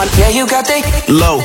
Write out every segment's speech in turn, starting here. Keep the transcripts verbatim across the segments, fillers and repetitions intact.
on. Yeah, you got that low.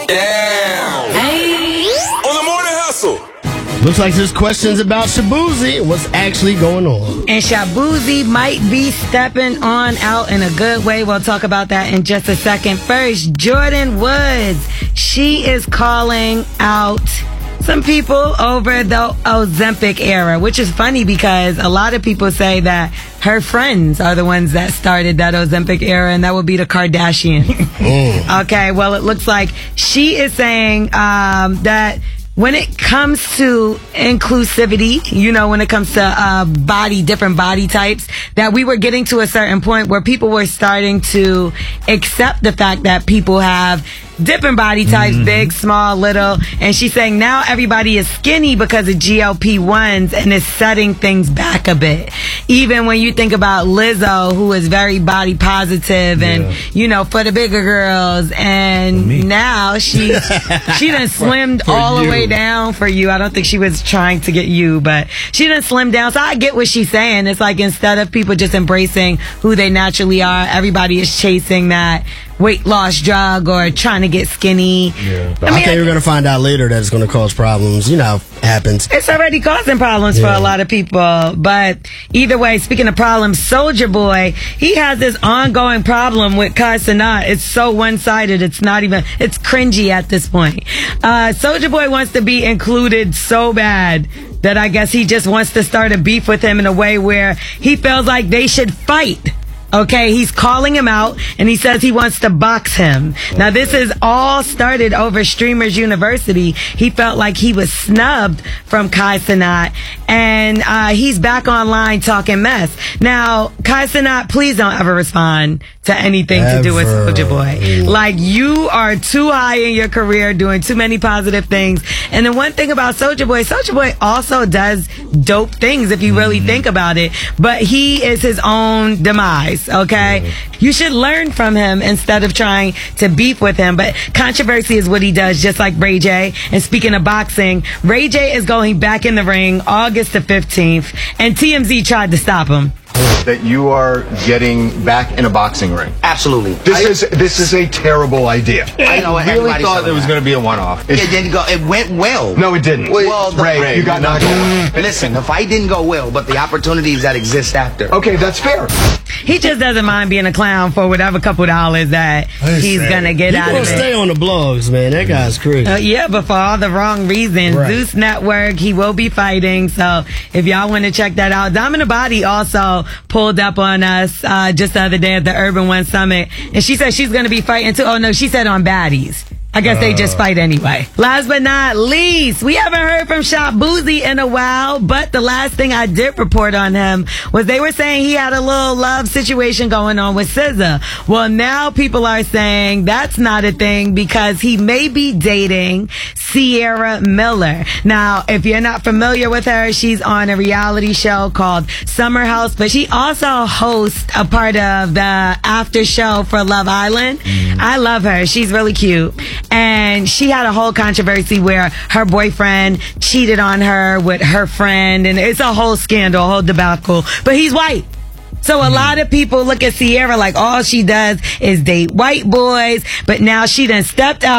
Damn. Hey. On the morning hustle. Looks like there's questions about Shabuzi. What's actually going on? And Shabuzi might be stepping on out in a good way. We'll talk about that in just a second. First, Jordyn Woods. She is calling out some people over the Ozempic era, which is funny because a lot of people say that her friends are the ones that started that Ozempic era, and that would be the Kardashians. Mm. Okay, well, it looks like she is saying um, that when it comes to inclusivity, you know, when it comes to uh, body, different body types, that we were getting to a certain point where people were starting to accept the fact that people have different body types, mm-hmm. big, small, little. And she's saying now everybody is skinny because of G L P ones and is setting things back a bit. Even when you think about Lizzo, who is very body positive and, yeah. you know, for the bigger girls. And now she she done slimmed for all you. the way down for you. I don't think she was trying to get you, but she done slimmed down. So I get what she's saying. It's like instead of people just embracing who they naturally are, everybody is chasing that weight loss drug or trying to get skinny. Yeah. I mean, okay, we're going to find out later that it's going to cause problems. You know, it happens. It's already causing problems yeah. for a lot of people. But either way, speaking of problems, Soulja Boy, he has this ongoing problem with Kai Cenat. It's so one-sided. It's not even, it's cringy at this point. Uh, Soulja Boy wants to be included so bad that I guess he just wants to start a beef with him in a way where he feels like they should fight. Okay, he's calling him out, and he says he wants to box him. Now, this is all started over Streamers University. He felt like he was snubbed from Kai Cenat, and uh, he's back online talking mess. Now, Kai Cenat, please don't ever respond to anything ever. to do with Soulja Boy. Like, you are too high in your career, doing too many positive things. And the one thing about Soulja Boy, Soulja Boy also does dope things if you really mm-hmm. think about it, but he is his own demise. Okay, yeah. You should learn from him instead of trying to beef with him. But controversy is what he does, just like Ray J. And speaking of boxing, Ray J is going back in the ring August the fifteenth, and T M Z tried to stop him. That you are getting back in a boxing ring. Absolutely. This I, is this is a terrible idea. I know. I really thought it was going to be a one-off. It didn't go. It went well. No, it didn't. Well, the, Ray, Ray, you got knocked out. Listen, the fight didn't go well, but the opportunities that exist after. Okay, that's fair. He just doesn't mind being a clown for whatever couple dollars that he's going to get he out of it. He stay on the blogs, man. That guy's crazy. Uh, yeah, but for all the wrong reasons. Right. Zeus Network, he will be fighting. So if y'all want to check that out. Diamond Abadi also pulled up on us uh, just the other day at the Urban One Summit. And she said she's going to be fighting too. Oh, no, she said on baddies. I guess uh, they just fight anyway. Last but not least, we haven't heard from Shabuzi in a while, but the last thing I did report on him was they were saying he had a little love situation going on with S Z A. Well, now people are saying that's not a thing because he may be dating Sierra Miller. Now, if you're not familiar with her, she's on a reality show called Summer House, but she also hosts a part of the after show for Love Island. Mm. I love her. She's really cute. And she had a whole controversy where her boyfriend cheated on her with her friend, and it's a whole scandal, a whole debacle. But he's white. So a lot of people look at Sierra like all she does is date white boys, but now she done stepped out.